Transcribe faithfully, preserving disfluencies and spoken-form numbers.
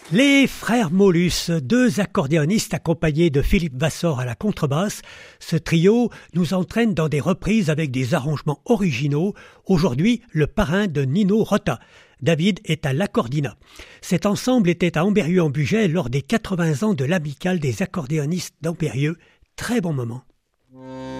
Les frères Molus, deux accordéonistes accompagnés de Philippe Vassor à la contrebasse, ce trio nous entraîne dans des reprises avec des arrangements originaux, aujourd'hui le parrain de Nino Rota. David est à l'accordina. Cet ensemble était à Ambérieu-en-Bugey lors des quatre-vingts ans de l'amicale des accordéonistes d'Ambérieu. Très bon moment.